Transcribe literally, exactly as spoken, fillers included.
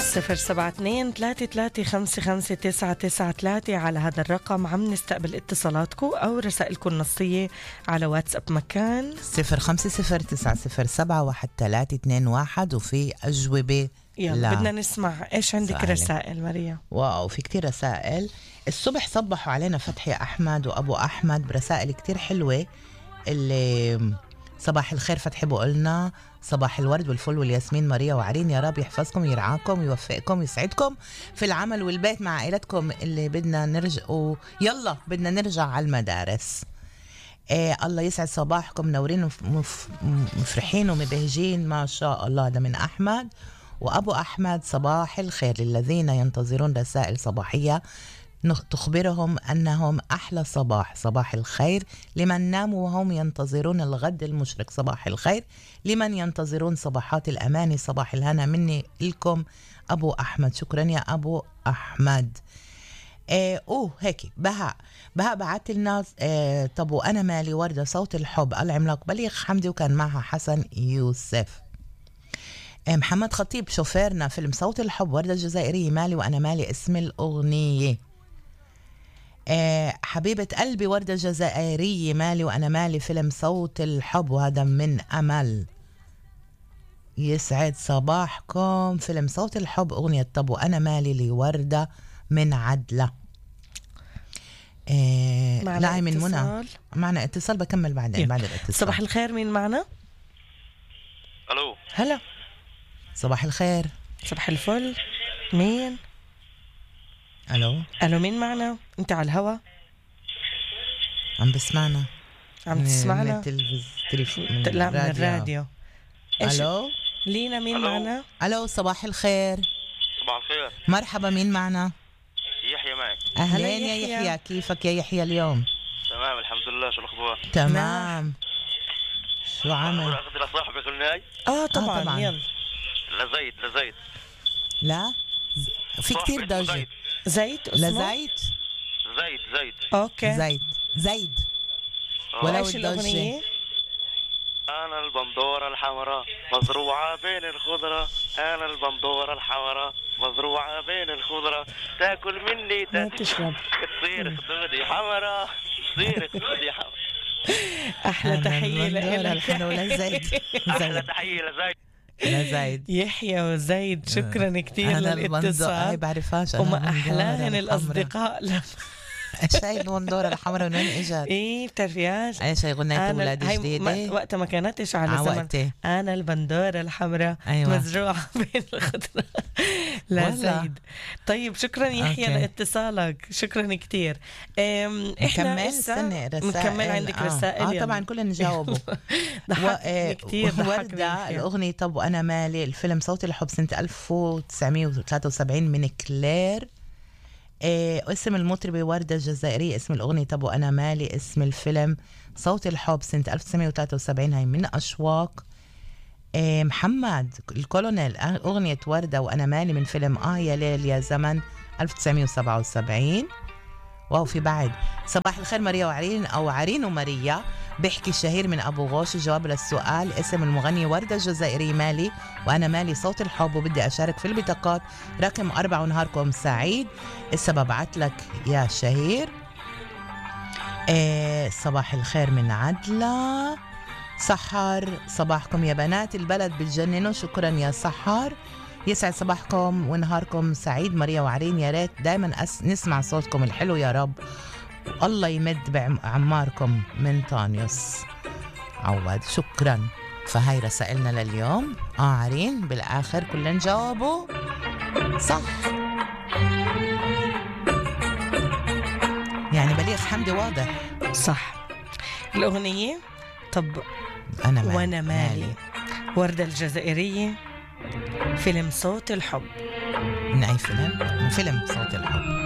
صفر سبعة اثنين ثلاثة ثلاثة خمسة خمسة تسعة تسعة ثلاثة. على هذا الرقم عم نستقبل اتصالاتكم أو رسائلكم النصية على واتساب مكان صفر خمسة صفر تسعة صفر سبعة واحد ثلاثة اثنين واحد. وفي أجوبة. يلا بدنا نسمع إيش عندك سألة. رسائل مريم. واو في كتير رسائل. الصبح صبحوا علينا فتحي أحمد وأبو أحمد برسائل كتير حلوة. اللي صباح الخير فتحي بقولنا صباح الورد والفل والياسمين ماريا وعرين، يا رب يحفظكم يرعاكم يوفقكم يسعدكم في العمل والبيت مع عائلتكم اللي بدنا نرجع يلا بدنا نرجع على المدارس. إيه الله يسعد صباحكم منورين ومفرحين ومبهجين ما شاء الله. ده من أحمد وأبو أحمد. صباح الخير للذين ينتظرون رسائل صباحية تخبرهم أنهم أحلى صباح. صباح الخير لمن ناموا وهم ينتظرون الغد المشرق. صباح الخير لمن ينتظرون صباحات الأماني. صباح الهنا مني لكم أبو أحمد. شكرا يا أبو أحمد. إيه أوه هيك بهاء بهاء بعت لنا إيه طب وأنا مالي وردة صوت الحب العملاق بليغ حمدي وكان معها حسن يوسف. إيه محمد خطيب شوفيرنا فيلم صوت الحب وردة الجزائرية مالي وأنا مالي اسم الأغنية. أه حبيبة قلبي وردة جزائرية مالي وأنا مالي فيلم صوت الحب وهذا من أمل. يسعد صباحكم فيلم صوت الحب أغنية طب وأنا مالي لوردة من عدلة. أه لاعي من منى معنا اتصال بكمل بعدين بعد الاتصال. صباح الخير مين معنا؟ ألو هلا صباح الخير. صباح الفل مين؟ ألو ألو مين معنا؟ أنت على الهوا عم بسمعنا عم تسمعنا من التلفزيون من لا من الراديو. ألو لينا مين ألو. معنا؟ ألو صباح الخير. صباح الخير. مرحبا مين معنا؟ يحيى معك. أهلين يا يحيى. يحيى كيفك يا يحيى اليوم؟ تمام الحمد لله. شو الأخبار؟ تمام. شو عامل؟ أخذ لصاحبك النهاية؟ آه طبعا, آه طبعا. يلا لزيد لزيد لا في كتير ضجة. زيت لا زيت زيد زيد اوكي زيد زيد ولا الضجة. انا البندورة الحمراء مزروعة بين الخضرة. انا البندورة الحمراء مزروعة بين الخضرة. تاكل مني ما تشرب تصير خدودي حمراء تصير خدودي حمراء. احلى تحية لك. لزيد. احلى تحية لزيد لزيد يحيى وزيد. شكرا كتير للاتصال. هاي بعرفاش وما أحلاهن الأصدقاء لما ايش هاي البندورة الحمراء من وين اجت؟ ايه بتعرفياش ايش هي غنية اولاد جديدة وقتها ما كانتش على زمن. انا البندورة الحمراء أيوة. مزروعة بين الخضرة. لا زيد. طيب شكرا يحيى لاتصالك. شكرا كتير. احنا استنى نكمل عندك آه. رسائل. اه طبعا كلنا نجاوبوا. ضحكني كتير. وردة الأغنية طب وأنا مالي الفيلم صوت الحب سنة ألف وتسعمية وثلاثة وسبعين من كلير. إيه اسم المطربة وردة الجزائرية. اسم الأغنية طب وأنا مالي. اسم الفيلم صوت الحب سنة ألف وتسعمية وثلاثة وسبعين هاي من أشواق. إيه محمد الكولونيل أغنية وردة وأنا مالي من فيلم آه يا ليل يا زمن ألف وتسعمية وسبعة وسبعين. واو في بعد. صباح الخير ماريا وعرين أو عرين وماريا. بيحكي الشهير من أبو غوش. جواب للسؤال اسم المغني وردة الجزائرية مالي وأنا مالي صوت الحب وبدي أشارك في البطاقات رقم أربعة. ونهاركم سعيد. السبب بعت لك يا شهير. إيه صباح الخير من عدلة. سحر صباحكم يا بنات البلد بتجننوا. شكرا يا سحر. يسعد صباحكم ونهاركم سعيد ماريا وعرين. يا ريت دايما أس... نسمع صوتكم الحلو يا رب. الله يمد بعماركم من طانيوس عواد. شكرا. فهاي رسائلنا لليوم. اه عرين بالاخر كلن جاوبوا صح. يعني بليغ حمدي واضح صح. الأغنية طب أنا مالي. وأنا مالي وردة الجزائرية فيلم صوت الحب. من أي فيلم؟ من فيلم صوت الحب.